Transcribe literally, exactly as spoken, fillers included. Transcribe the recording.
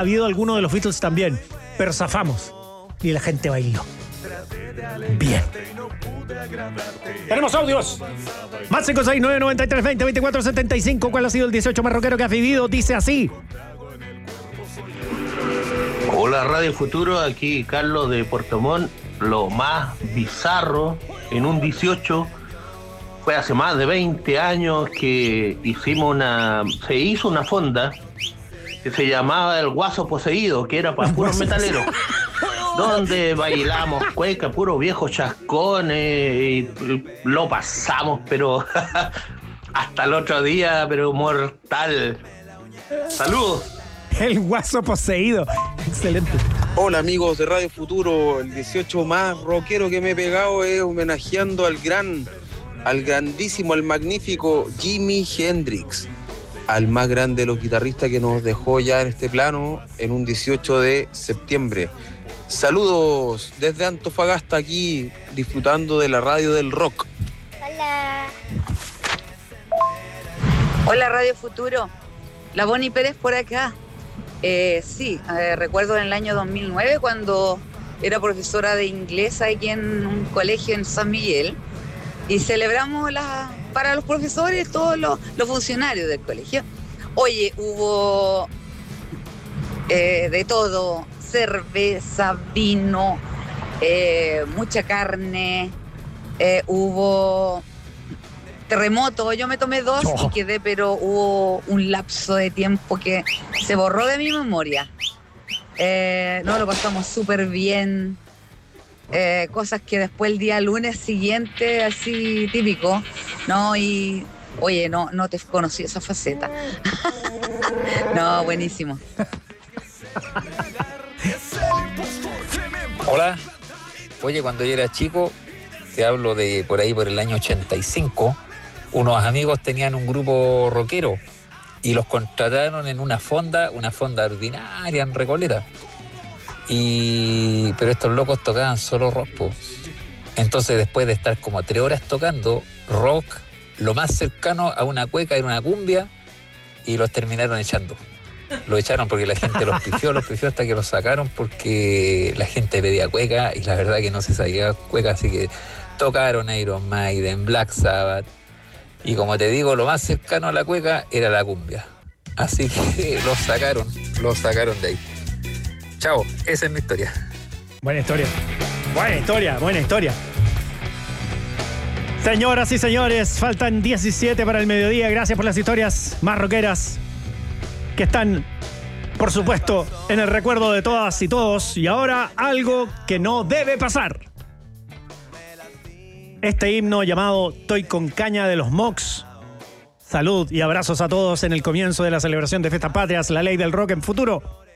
habido alguno de los Beatles también, pero zafamos y la gente bailó. Bien. Tenemos audios. Más cinco seis nueve nueve tres dos cero dos cuatro siete cinco. ¿Cuál ha sido el dieciocho más rockero que has vivido? Dice así. Hola Radio Futuro, aquí Carlos de Puerto Montt. Lo más bizarro en un dieciocho fue hace más de veinte años que hicimos una, se hizo una fonda que se llamaba El Guaso Poseído, que era para puros metaleros, donde bailamos cueca, puros viejos chascones, y lo pasamos, pero hasta el otro día, pero mortal. Saludos. El Guaso Poseído. Excelente. Hola amigos de Radio Futuro, el dieciocho más rockero que me he pegado es homenajeando al gran, al grandísimo, al magnífico Jimi Hendrix, al más grande de los guitarristas que nos dejó ya en este plano en un dieciocho de septiembre. Saludos desde Antofagasta, aquí disfrutando de la radio del rock. Hola. Hola Radio Futuro, la Bonnie Pérez por acá. Eh, sí, eh, recuerdo en el año dos mil nueve cuando era profesora de inglés aquí en un colegio en San Miguel y celebramos la, para los profesores, todos los, los funcionarios del colegio. Oye, hubo eh, de todo, cerveza, vino, eh, mucha carne, eh, hubo terremoto, yo me tomé dos oh. y quedé, pero hubo un lapso de tiempo que se borró de mi memoria. Eh, no, lo pasamos súper bien. Eh, cosas que después el día lunes siguiente, así típico, ¿no? Y, oye, no, no te conocí esa faceta. No, buenísimo. Hola. Oye, cuando yo era chico, te hablo de por ahí por el año ochenta y cinco, unos amigos tenían un grupo rockero y los contrataron en una fonda, una fonda ordinaria en Recoleta. Y pero estos locos tocaban solo rock, po. Entonces después de estar como tres horas tocando rock, lo más cercano a una cueca era una cumbia, y los terminaron echando. Lo echaron porque la gente los pifió, los pifió hasta que los sacaron porque la gente pedía cueca y la verdad que no se sabía cueca, así que tocaron Iron Maiden, Black Sabbath, y como te digo, lo más cercano a la cueca era la cumbia. Así que los sacaron, los sacaron de ahí. Chao, esa es mi historia. Buena historia. Buena historia, buena historia. Señoras y señores, faltan diecisiete para el mediodía. Gracias por las historias más rockeras que están, por supuesto, en el recuerdo de todas y todos. Y ahora, algo que no debe pasar. Este himno llamado Toy con Caña de los Mox. Salud y abrazos a todos en el comienzo de la celebración de Fiestas Patrias, la ley del rock en Futuro.